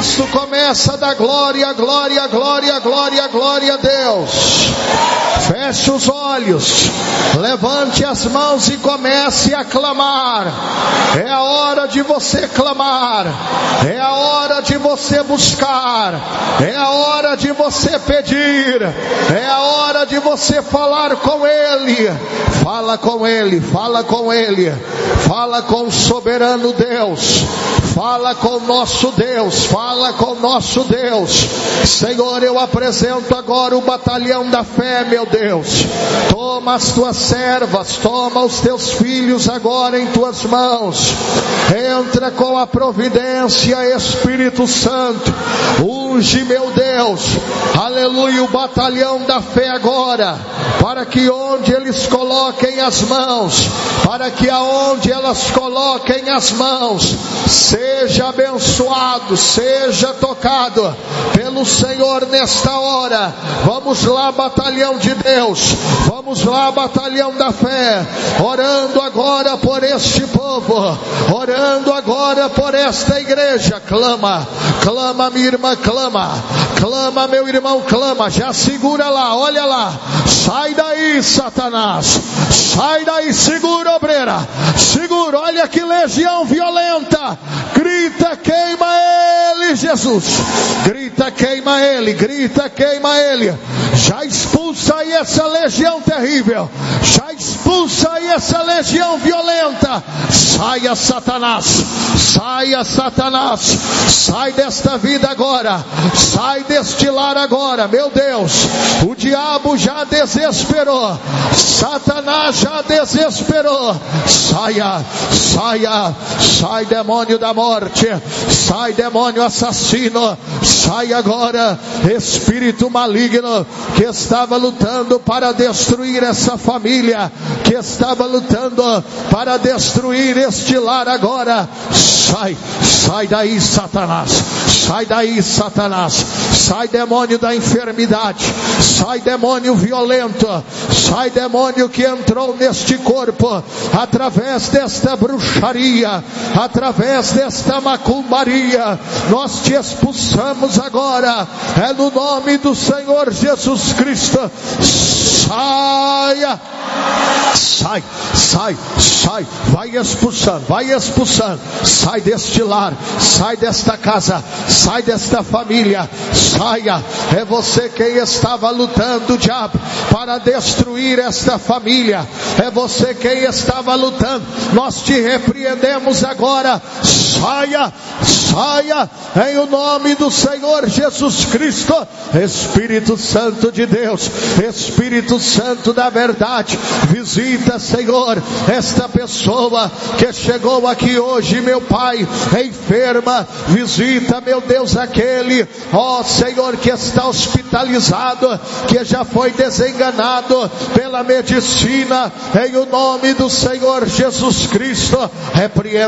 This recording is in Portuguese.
Cristo, começa a dar glória, glória, glória, glória, glória a Deus. Feche os olhos, levante as mãos e comece a clamar. É a hora de você clamar, é a hora de você buscar, é a hora de você pedir, é a hora de você falar com Ele. Fala com Ele, fala com Ele, fala com o soberano Deus, fala com o nosso Deus, fala com o nosso Deus. Senhor, eu apresento agora o batalhão da fé, meu Deus. Toma as tuas servas, toma os teus filhos agora em tuas mãos. Entra com a providência, Espírito Santo. Unge, meu Deus, aleluia, o batalhão da fé agora, para que onde eles coloquem as mãos, para que aonde elas coloquem as mãos, seja abençoado, seja tocado pelo Senhor nesta hora. Vamos lá, batalhão de Deus, vamos lá, batalhão da fé, orando agora por este povo, orando agora por esta igreja. Clama, clama minha irmã, clama, clama meu irmão, clama. Já segura lá, olha lá, sai daí Satanás, sai daí, segura obreira, segura, olha que legião violenta. Grita, queima ele, Jesus, grita, queima ele, grita, queima ele. Já expulsa aí essa legião terrível, já expulsa aí essa legião violenta. Saia Satanás, saia Satanás, sai desta vida agora, sai deste lar agora, meu Deus. O diabo já desesperou, Satanás já desesperou. Saia, saia, sai demônio da morte, sai demônio assassino, sai agora espírito maligno que estava lutando para destruir essa família, que estava lutando para destruir este lar agora. Sai, sai daí Satanás, sai daí Satanás, sai demônio da enfermidade, sai demônio violento, sai demônio que entrou neste corpo através desta bruxaria, através desta macumbaria. Nós te expulsamos agora, é no nome do Senhor Jesus Cristo. Saia, sai, sai, sai, vai expulsando, sai deste lar, sai desta casa, sai desta família, saia. É você quem estava lutando, diabo, para destruir esta família, é você quem estava lutando. Nós te repreendemos agora, saia, saia, em o nome do Senhor Jesus Cristo. Espírito Santo de Deus, Espírito Santo da verdade, visita, Senhor, esta pessoa que chegou aqui hoje, meu Pai, enferma. Visita, meu Deus, aquele, ó Senhor, que está hospitalizado, que já foi desenganado pela medicina, em o nome do Senhor Jesus Cristo. Repreenda